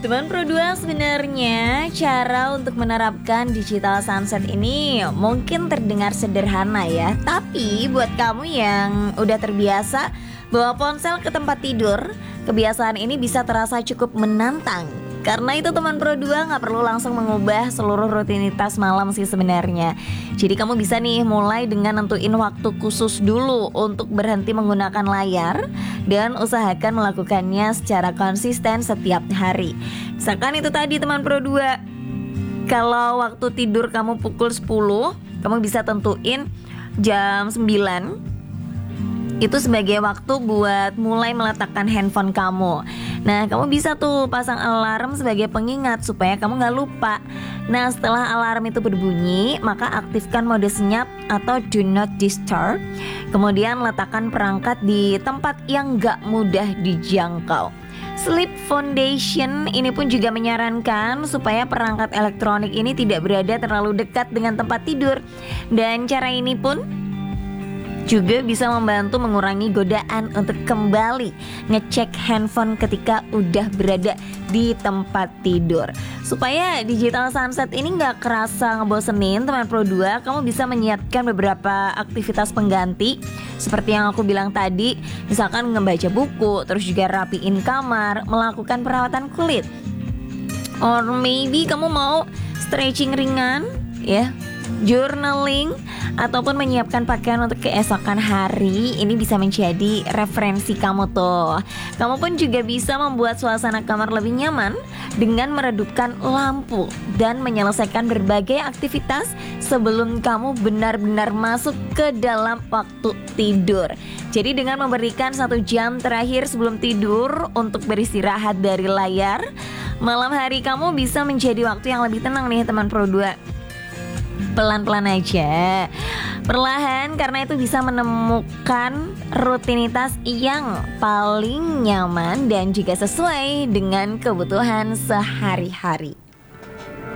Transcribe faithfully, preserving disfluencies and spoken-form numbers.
Teman Pro dua, sebenarnya cara untuk menerapkan digital sunset ini mungkin terdengar sederhana ya. Tapi buat kamu yang udah terbiasa bawa ponsel ke tempat tidur, kebiasaan ini bisa terasa cukup menantang. Karena itu teman Pro dua gak perlu langsung mengubah seluruh rutinitas malam sih sebenarnya. Jadi kamu bisa nih mulai dengan nentuin waktu khusus dulu untuk berhenti menggunakan layar, dan usahakan melakukannya secara konsisten setiap hari. Misalkan itu tadi teman Pro dua, kalau waktu tidur kamu pukul sepuluh, kamu bisa tentuin jam sembilan itu sebagai waktu buat mulai meletakkan handphone kamu. Nah, kamu bisa tuh pasang alarm sebagai pengingat supaya kamu gak lupa. Nah, setelah alarm itu berbunyi, maka aktifkan mode senyap atau do not disturb. Kemudian letakkan perangkat di tempat yang gak mudah dijangkau. Sleep Foundation ini pun juga menyarankan supaya perangkat elektronik ini tidak berada terlalu dekat dengan tempat tidur. Dan cara ini pun juga bisa membantu mengurangi godaan untuk kembali ngecek handphone ketika udah berada di tempat tidur. Supaya digital sunset ini gak kerasa ngebosenin teman Pro dua, kamu bisa menyiapkan beberapa aktivitas pengganti seperti yang aku bilang tadi. Misalkan membaca buku, terus juga rapiin kamar, melakukan perawatan kulit, or maybe kamu mau stretching ringan ya, journaling, ataupun menyiapkan pakaian untuk keesokan hari. Ini bisa menjadi referensi kamu tuh. Kamu pun juga bisa membuat suasana kamar lebih nyaman dengan meredupkan lampu dan menyelesaikan berbagai aktivitas sebelum kamu benar-benar masuk ke dalam waktu tidur. Jadi dengan memberikan satu jam terakhir sebelum tidur untuk beristirahat dari layar, malam hari kamu bisa menjadi waktu yang lebih tenang nih teman Pro dua. Pelan-pelan aja, perlahan, karena itu bisa menemukan rutinitas yang paling nyaman dan juga sesuai dengan kebutuhan sehari-hari.